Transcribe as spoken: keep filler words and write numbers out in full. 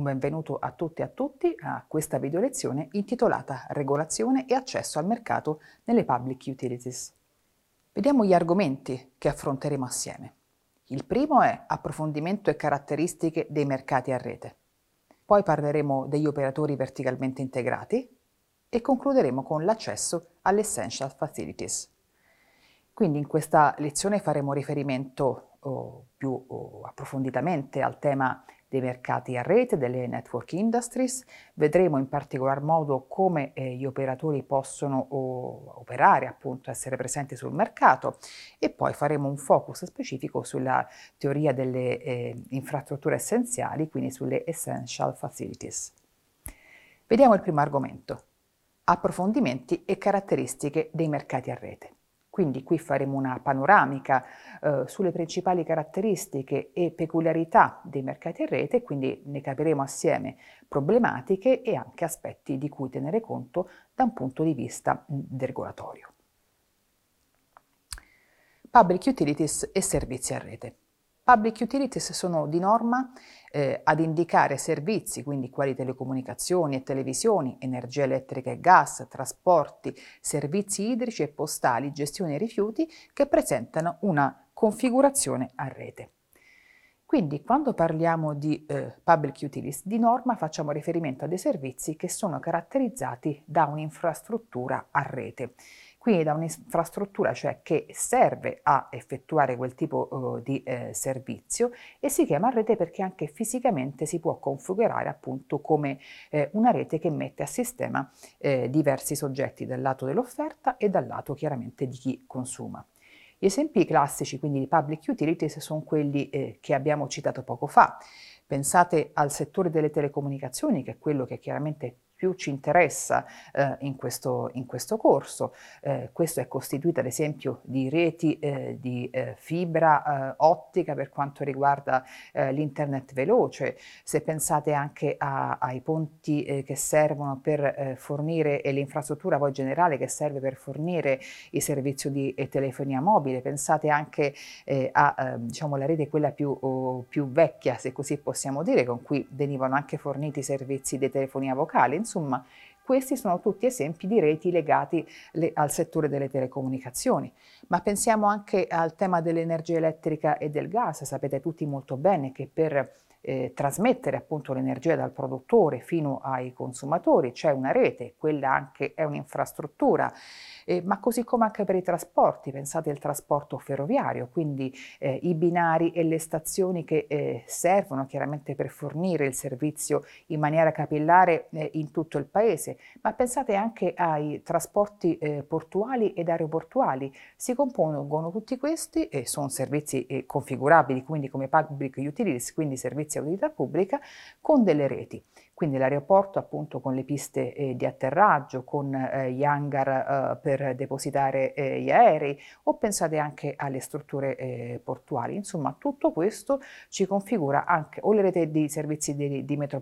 benvenuto a tutti e a tutti a questa video lezione intitolata Regolazione e accesso al mercato nelle Public Utilities. Vediamo gli argomenti che affronteremo assieme. Il primo è approfondimento e caratteristiche dei mercati a rete. Poi parleremo degli operatori verticalmente integrati e concluderemo con l'accesso alle Essential Facilities. Quindi in questa lezione faremo riferimento oh, più oh, approfonditamente al tema dei mercati a rete, delle network industries. Vedremo in particolar modo come eh, gli operatori possono oh, operare, appunto essere presenti sul mercato, e poi faremo un focus specifico sulla teoria delle eh, infrastrutture essenziali, quindi sulle essential facilities. Vediamo il primo argomento: approfondimenti e caratteristiche dei mercati a rete. Quindi qui faremo una panoramica eh, sulle principali caratteristiche e peculiarità dei mercati a rete, quindi ne capiremo assieme problematiche e anche aspetti di cui tenere conto da un punto di vista mh, regolatorio. Public Utilities e servizi a rete. Public Utilities sono di norma eh, ad indicare servizi, quindi quali telecomunicazioni e televisioni, energia elettrica e gas, trasporti, servizi idrici e postali, gestione dei rifiuti, che presentano una configurazione a rete. Quindi quando parliamo di eh, Public Utilities, di norma facciamo riferimento a dei servizi che sono caratterizzati da un'infrastruttura a rete. Quindi da un'infrastruttura, cioè che serve a effettuare quel tipo uh, di eh, servizio, e si chiama rete perché anche fisicamente si può configurare appunto come eh, una rete che mette a sistema eh, diversi soggetti dal lato dell'offerta e dal lato chiaramente di chi consuma. Gli esempi classici quindi di public utilities sono quelli eh, che abbiamo citato poco fa. Pensate al settore delle telecomunicazioni, che è quello che chiaramente più ci interessa eh, in, questo, in questo corso. Eh, questo è costituito ad esempio di reti eh, di eh, fibra eh, ottica per quanto riguarda eh, l'internet veloce. Se pensate anche a, ai ponti eh, che servono per eh, fornire, e l'infrastruttura poi generale che serve per fornire il servizio di eh, telefonia mobile, pensate anche eh, a eh, diciamo, la rete quella più, oh, più vecchia, se così possiamo dire, con cui venivano anche forniti i servizi di telefonia vocale. Insomma, questi sono tutti esempi di reti legati le, al settore delle telecomunicazioni. Ma pensiamo anche al tema dell'energia elettrica e del gas. Sapete tutti molto bene che per eh, trasmettere appunto l'energia dal produttore fino ai consumatori c'è una rete, quella anche è un'infrastruttura. Eh, ma così come anche per i trasporti, pensate al trasporto ferroviario, quindi eh, i binari e le stazioni che eh, servono chiaramente per fornire il servizio in maniera capillare eh, in tutto il paese, ma pensate anche ai trasporti eh, portuali ed aeroportuali. Si compongono tutti questi e sono servizi eh, configurabili quindi come public utilities, quindi servizi a utilità pubblica, con delle reti. Quindi l'aeroporto appunto con le piste eh, di atterraggio, con eh, gli hangar eh, per depositare eh, gli aerei, o pensate anche alle strutture eh, portuali. Insomma, tutto questo ci configura anche o le reti di servizi di, di metropolitana